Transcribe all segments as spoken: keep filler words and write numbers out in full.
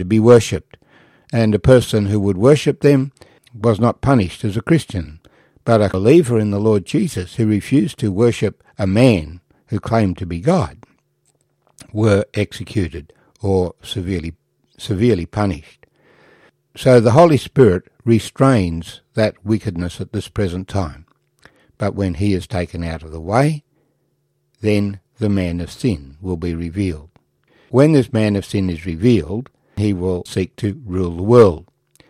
be worshipped, and a person who would worship them was not punished as a Christian, but a believer in the Lord Jesus who refused to worship a man who claimed to be God were executed or severely severely punished. So the Holy Spirit restrains that wickedness at this present time. But when he is taken out of the way, then the man of sin will be revealed. When this man of sin is revealed, he will seek to rule the world.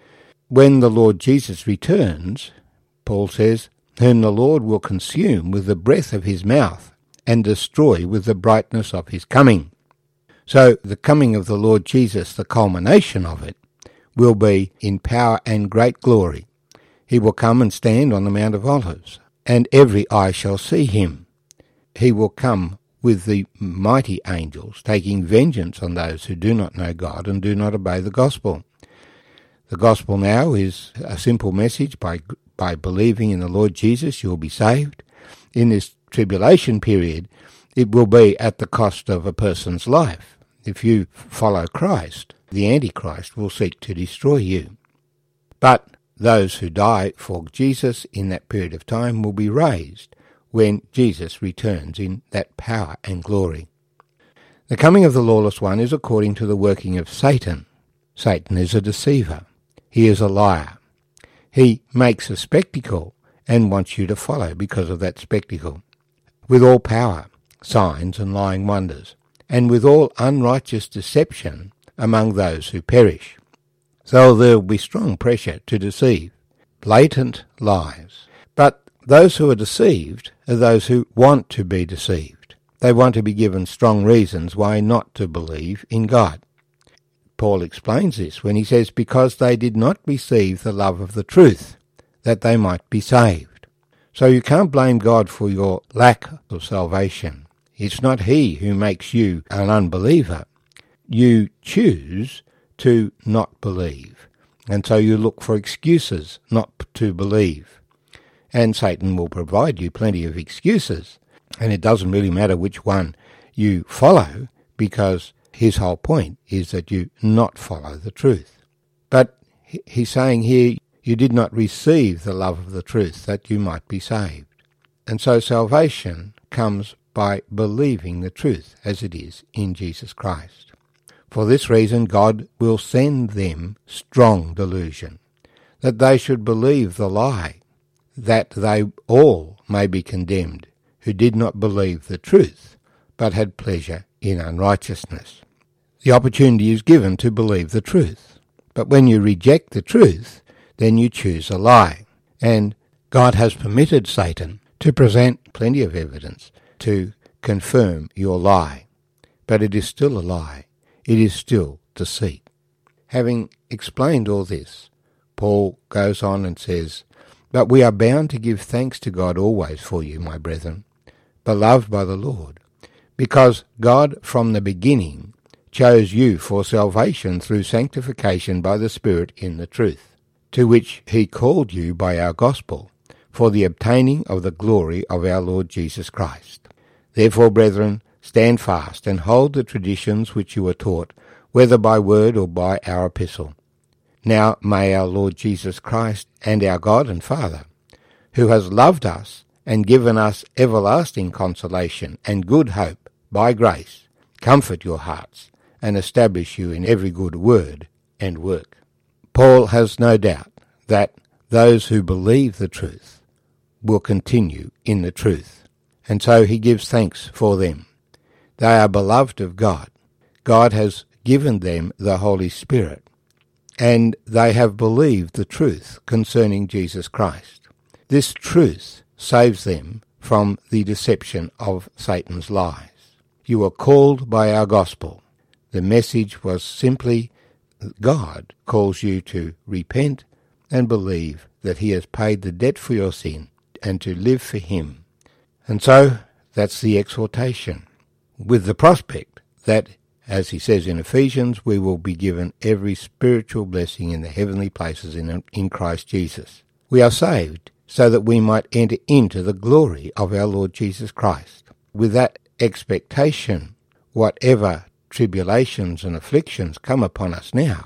When the Lord Jesus returns, Paul says, whom the Lord will consume with the breath of his mouth and destroy with the brightness of his coming. So the coming of the Lord Jesus, the culmination of it, will be in power and great glory. He will come and stand on the Mount of Olives, and every eye shall see him. He will come with the mighty angels, taking vengeance on those who do not know God and do not obey the gospel. The gospel now is a simple message. By, by believing in the Lord Jesus, you will be saved. In this tribulation period, it will be at the cost of a person's life. If you follow Christ, the Antichrist will seek to destroy you. But those who die for Jesus in that period of time will be raised when Jesus returns in that power and glory. The coming of the lawless one is according to the working of Satan. Satan is a deceiver. He is a liar. He makes a spectacle and wants you to follow because of that spectacle. With all power, signs and lying wonders, and with all unrighteous deception among those who perish. So there will be strong pressure to deceive, blatant lies. But those who are deceived are those who want to be deceived. They want to be given strong reasons why not to believe in God. Paul explains this when he says, because they did not receive the love of the truth, that they might be saved. So you can't blame God for your lack of salvation. It's not he who makes you an unbeliever. You choose to not believe, and so you look for excuses not to believe. And Satan will provide you plenty of excuses, and it doesn't really matter which one you follow, because his whole point is that you not follow the truth. But he's saying here, you did not receive the love of the truth that you might be saved. And so salvation comes by believing the truth as it is in Jesus Christ. For this reason God will send them strong delusion, that they should believe the lie, that they all may be condemned, who did not believe the truth, but had pleasure in unrighteousness. The opportunity is given to believe the truth, but when you reject the truth, then you choose a lie. And God has permitted Satan to present plenty of evidence to confirm your lie. But it is still a lie. It is still deceit. Having explained all this, Paul goes on and says, but we are bound to give thanks to God always for you, my brethren, beloved by the Lord, because God from the beginning chose you for salvation through sanctification by the Spirit in the truth, to which he called you by our gospel, for the obtaining of the glory of our Lord Jesus Christ. Therefore, brethren, stand fast and hold the traditions which you were taught, whether by word or by our epistle. Now may our Lord Jesus Christ and our God and Father, who has loved us and given us everlasting consolation and good hope by grace, comfort your hearts and establish you in every good word and work. Paul has no doubt that those who believe the truth will continue in the truth, and so he gives thanks for them. They are beloved of God. God has given them the Holy Spirit, and they have believed the truth concerning Jesus Christ. This truth saves them from the deception of Satan's lies. You are called by our gospel. The message was simply God calls you to repent and believe that he has paid the debt for your sin and to live for him. And so that's the exhortation, with the prospect that, as he says in Ephesians, we will be given every spiritual blessing in the heavenly places in, in Christ Jesus. We are saved so that we might enter into the glory of our Lord Jesus Christ. With that expectation, whatever tribulations and afflictions come upon us now,